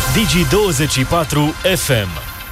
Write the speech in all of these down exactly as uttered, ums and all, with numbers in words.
Digi douăzeci și patru F M.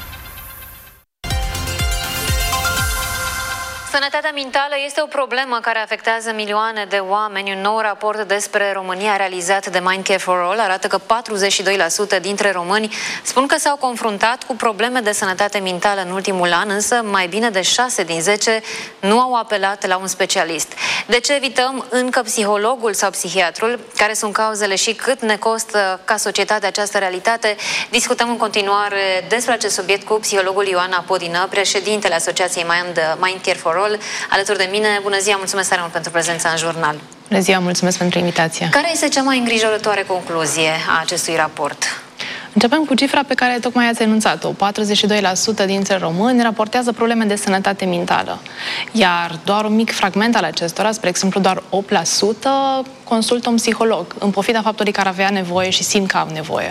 Sănătatea mentală este o problemă care afectează milioane de oameni. Un nou raport despre România realizat de Mindcare for All arată că patruzeci și doi la sută dintre români spun că s-au confruntat cu probleme de sănătate mentală în ultimul an, însă mai bine de șase din zece nu au apelat la un specialist. De ce evităm încă psihologul sau psihiatrul? Care sunt cauzele și cât ne costă ca societate această realitate? Discutăm în continuare despre acest subiect cu psihologul Ioan Apodină, președintele Asociației Mindcare for All, alături de mine. Bună ziua, mulțumesc tare mult pentru prezența în jurnal. Bună ziua, mulțumesc pentru invitație. Care este cea mai îngrijorătoare concluzie a acestui raport? Începem cu cifra pe care tocmai ați enunțat-o. patruzeci și doi la sută dintre români raportează probleme de sănătate mentală, iar doar un mic fragment al acestora, spre exemplu doar opt la sută, consultă un psiholog, în pofida faptului că ar avea nevoie și simt că au nevoie.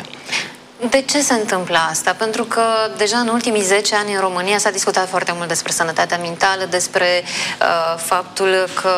De ce se întâmplă asta? Pentru că deja în ultimii zece ani în România s-a discutat foarte mult despre sănătatea mentală, despre uh, faptul că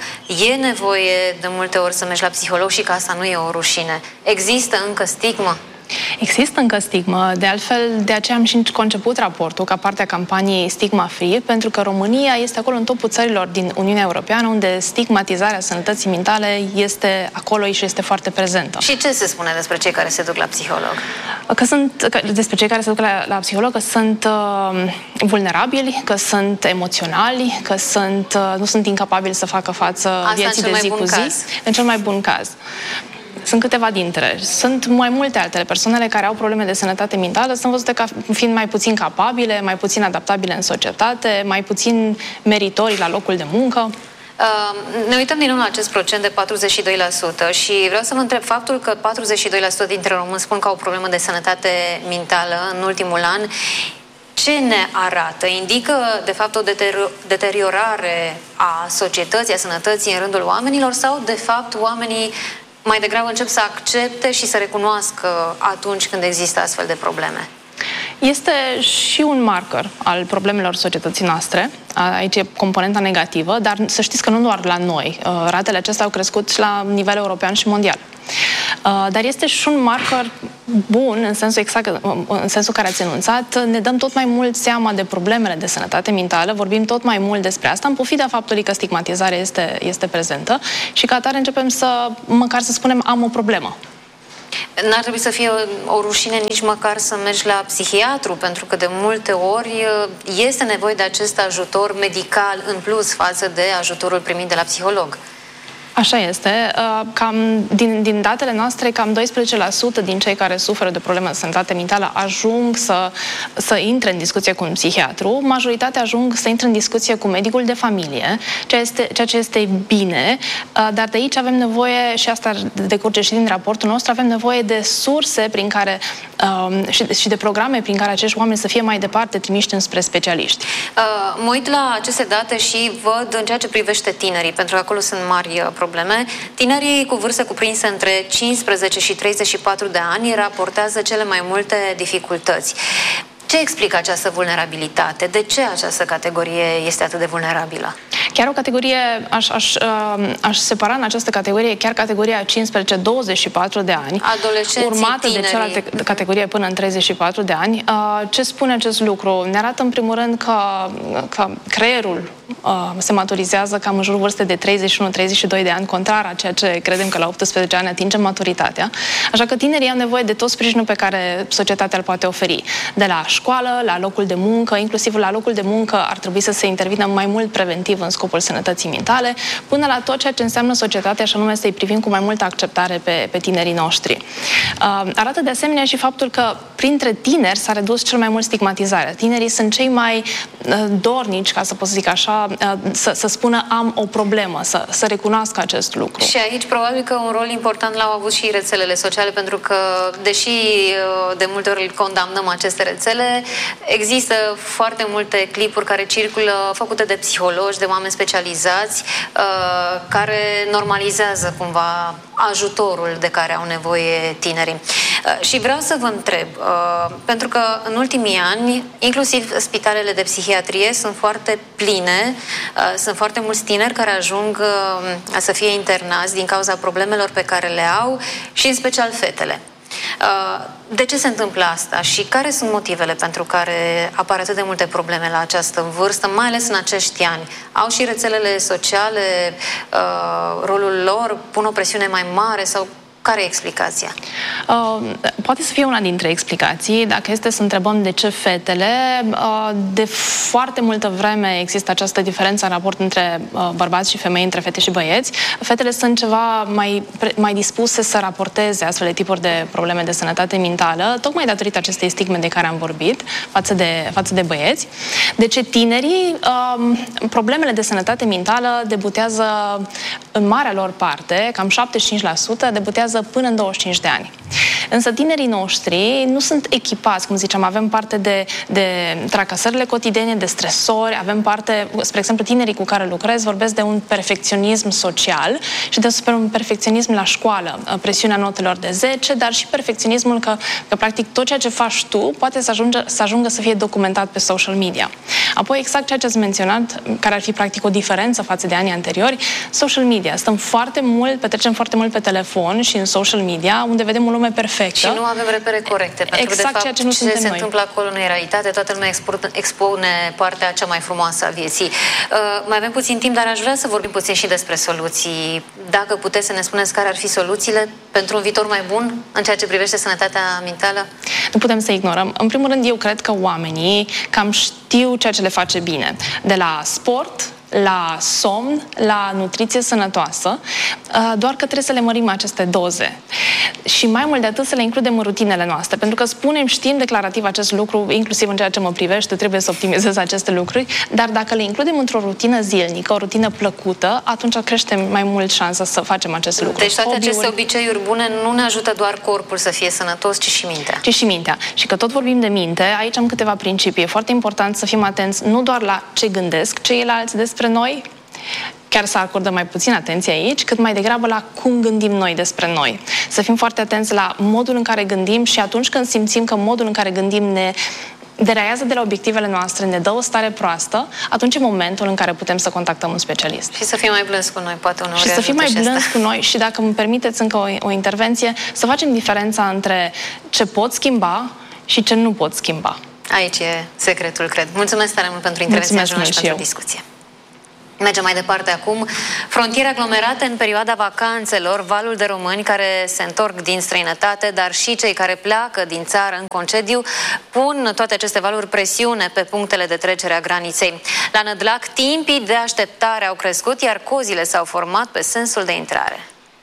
e nevoie de multe ori să mergi la psiholog și că asta nu e o rușine. Există încă stigmă? Există încă stigmă, de altfel de aceea am și conceput raportul ca parte a campaniei Stigma Free, pentru că România este acolo în topul țărilor din Uniunea Europeană unde stigmatizarea sănătății mentale este acolo și este foarte prezentă. Și ce se spune despre cei care se duc la psiholog? Că sunt, că, despre cei care se duc la, la psiholog, că sunt uh, vulnerabili, că sunt emoționali, că sunt, uh, nu sunt incapabili să facă față asta vieții de zi cu zi. Caz. În cel mai bun caz. Sunt câteva dintre. Sunt mai multe altele. Persoanele care au probleme de sănătate mentală sunt văzute ca fiind mai puțin capabile, mai puțin adaptabile în societate, mai puțin meritorii la locul de muncă. Uh, ne uităm din nou la acest procent de patruzeci și doi la sută și vreau să vă întreb, faptul că patruzeci și doi la sută dintre români spun că au o problemă de sănătate mentală în ultimul an, ce ne arată? Indică, de fapt, o deteriorare a societății, a sănătății în rândul oamenilor sau, de fapt, oamenii mai degrabă încep să accepte și să recunoască atunci când există astfel de probleme? Este și un marker al problemelor societății noastre. Aici e componenta negativă, dar să știți că nu doar la noi. Ratele acestea au crescut la nivel european și mondial. Dar este și un marker bun, în sensul exact, în sensul care ați enunțat. Ne dăm tot mai mult seama de problemele de sănătate mentală, vorbim tot mai mult despre asta, în pofida faptului că stigmatizarea este, este prezentă și ca atare începem să, măcar să spunem, am o problemă. N-ar trebui să fie o, o rușine nici măcar să mergi la psihiatru, pentru că de multe ori este nevoie de acest ajutor medical în plus față de ajutorul primit de la psiholog. Așa este. Cam, din, din datele noastre, cam doisprezece la sută din cei care suferă de probleme de sănătate mentală ajung să, să intre în discuție cu un psihiatru. Majoritatea ajung să intre în discuție cu medicul de familie, ceea, este, ceea ce este bine, dar de aici avem nevoie, și asta decurge și din raportul nostru, avem nevoie de surse prin care, și, și de programe prin care acești oameni să fie mai departe trimiși înspre specialiști. Mă uit la aceste date și văd în ceea ce privește tinerii, pentru că acolo sunt mari probleme. probleme. Tinerii cu vârste cuprinse între cincisprezece și treizeci și patru de ani raportează cele mai multe dificultăți. Ce explică această vulnerabilitate? De ce această categorie este atât de vulnerabilă? Chiar o categorie, aș, aș, aș separa în această categorie chiar categoria cincisprezece douăzeci și patru de ani, urmată tinerii. de cealaltă categorie până în treizeci și patru de ani. Ce spune acest lucru? Ne arată în primul rând că, că creierul se maturizează cam în jurul vârstei de treizeci și unu treizeci și doi de ani, contrar a ceea ce credem că la optsprezece ani atingem maturitatea. Așa că tinerii au nevoie de tot sprijinul pe care societatea îl poate oferi. De la școală, la locul de muncă, inclusiv la locul de muncă ar trebui să se intervină mai mult preventiv în scopul sănătății mentale, până la tot ceea ce înseamnă societatea, și anume să-i privim cu mai multă acceptare pe, pe tinerii noștri. Uh, arată de asemenea și faptul că printre tineri s-a redus cel mai mult stigmatizarea. Tinerii sunt cei mai uh, dornici, ca să pot să zic așa, uh, să, să spună am o problemă, să, să recunoască acest lucru. Și aici probabil că un rol important l-au avut și rețelele sociale, pentru că, deși uh, de multe ori condamnăm aceste rețele, există foarte multe clipuri care circulă, făcute de psihologi, de oameni specializați, uh, care normalizează cumva ajutorul de care au nevoie tinerii. Uh, și vreau să vă întreb, uh, pentru că în ultimii ani, inclusiv spitalele de psihiatrie sunt foarte pline, uh, sunt foarte mulți tineri care ajung uh, să fie internați din cauza problemelor pe care le au și în special fetele. De ce se întâmplă asta și care sunt motivele pentru care apar atât de multe probleme la această vârstă, mai ales în acești ani? Au și rețelele sociale rolul lor, pun o presiune mai mare sau care e explicația? Uh, poate să fie una dintre explicații. Dacă este să întrebăm de ce fetele, uh, de foarte multă vreme există această diferență în raport între uh, bărbați și femei, între fete și băieți. Fetele sunt ceva mai, mai dispuse să raporteze astfel de tipuri de probleme de sănătate mentală, tocmai datorită acestei stigme de care am vorbit, față de, față de băieți. De ce tinerii, uh, problemele de sănătate mentală debutează în marea lor parte, cam șaptezeci și cinci la sută, debutează până în douăzeci și cinci de ani. Însă tinerii noștri nu sunt echipați, cum ziceam, avem parte de, de tracasările cotidiene, de stresori, avem parte, spre exemplu, tinerii cu care lucrez vorbesc de un perfecționism social și de un perfecționism la școală, presiunea notelor de zece, dar și perfecționismul că, că practic tot ceea ce faci tu poate să ajungă, să ajungă să fie documentat pe social media. Apoi, exact ceea ce ați menționat, care ar fi practic o diferență față de anii anteriori, social media. Stăm foarte mult, petrecem foarte mult pe telefon și în social media, unde vedem o lume perfectă. Și nu avem repere corecte, pentru exact că, de fapt, ceea ce, nu ce se noi. întâmplă acolo nu e realitate, toată lumea expune partea cea mai frumoasă a vieții. Uh, mai avem puțin timp, dar aș vrea să vorbim puțin și despre soluții. Dacă puteți să ne spuneți care ar fi soluțiile pentru un viitor mai bun în ceea ce privește sănătatea mentală? Nu putem să ignorăm. În primul rând, eu cred că oamenii cam știu ceea ce le face bine. De la sport, la somn, la nutriție sănătoasă, doar că trebuie să le mărim aceste doze. Și mai mult de atât să le includem în rutinele noastre, pentru că spunem, știm declarativ acest lucru, inclusiv în ceea ce mă privește, trebuie să optimizez aceste lucruri, dar dacă le includem într-o rutină zilnică, o rutină plăcută, atunci crește mai mult șansa să facem acest lucru. Deci toate aceste obiceiuri bune nu ne ajută doar corpul să fie sănătos, ci și mintea. Ci și mintea. Și că tot vorbim de minte, aici am câteva principii. E foarte important să fim atenți nu doar la ce gândesc ceilalți despre noi, chiar să acordăm mai puțin atenție aici, cât mai degrabă la cum gândim noi despre noi. Să fim foarte atenți la modul în care gândim și atunci când simțim că modul în care gândim ne deraiază de la obiectivele noastre, ne dă o stare proastă, atunci e momentul în care putem să contactăm un specialist. Și să fim mai blânzi cu noi, poate uneori. Și să fim mai blânzi cu noi și, dacă îmi permiteți încă o, o intervenție, să facem diferența între ce pot schimba și ce nu pot schimba. Aici e secretul, cred. Mulțumesc tare mult pentru intervenția și pentru eu. discuție. Mergem mai departe acum. Frontiere aglomerate în perioada vacanțelor, valul de români care se întorc din străinătate, dar și cei care pleacă din țară în concediu, pun toate aceste valuri presiune pe punctele de trecere a graniței. La Nădlac, timpii de așteptare au crescut, iar cozile s-au format pe sensul de intrare.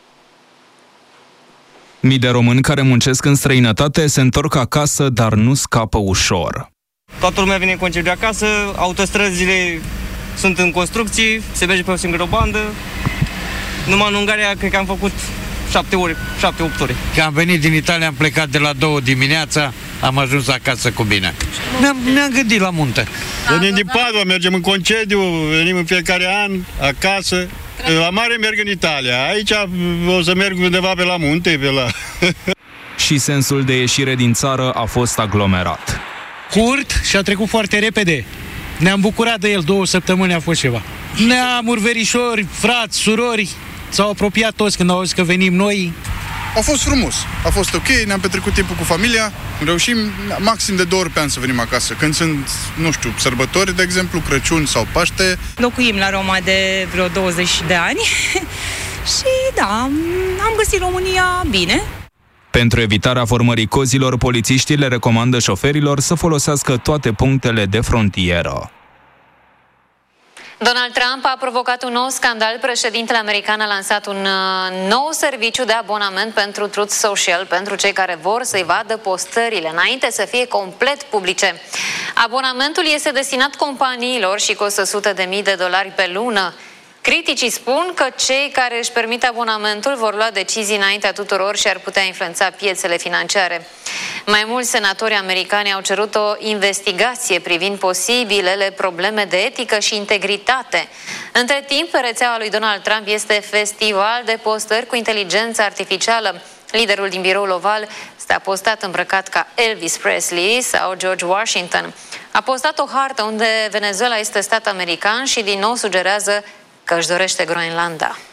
Mii de români care muncesc în străinătate se întorc acasă, dar nu scapă ușor. Toată lumea vine în concediu acasă, autostrăzile sunt în construcții, se merge pe o singură bandă. Numai în Ungaria cred că am făcut șapte ore, șapte, opt ore. Că am venit din Italia, am plecat de la două dimineața, am ajuns acasă cu bine. Ne-am, ne-am gândit la munte. Venim din Padova, mergem în concediu, venim în fiecare an acasă. La mare merg în Italia, aici o să merg undeva pe la munte, pe la... Și sensul de ieșire din țară a fost aglomerat. Curt și a trecut foarte repede. Ne-am bucurat de el, două săptămâni a fost ceva. Neamuri, verișori, frați, surori, s-au apropiat toți când au auzit că venim noi. A fost frumos, a fost ok, ne-am petrecut timpul cu familia, reușim maxim de două ori pe an să venim acasă. Când sunt, nu știu, sărbători, de exemplu, Crăciun sau Paște. Locuim la Roma de vreo douăzeci de ani și da, am găsit România bine. Pentru evitarea formării cozilor, polițiștii le recomandă șoferilor să folosească toate punctele de frontieră. Donald Trump a provocat un nou scandal. Președintele american a lansat un nou serviciu de abonament pentru Truth Social pentru cei care vor să-i vadă postările înainte să fie complet publice. Abonamentul este destinat companiilor și costă sute de mii de dolari pe lună. Criticii spun că cei care își permit abonamentul vor lua decizii înaintea tuturor și ar putea influența piețele financiare. Mai mulți senatori americani au cerut o investigație privind posibilele probleme de etică și integritate. Între timp, pe rețeaua lui Donald Trump este festival de postări cu inteligență artificială. Liderul din Biroul Oval s-a postat îmbrăcat ca Elvis Presley sau George Washington. A postat o hartă unde Venezuela este stat american și din nou sugerează că își dorește Groenlanda.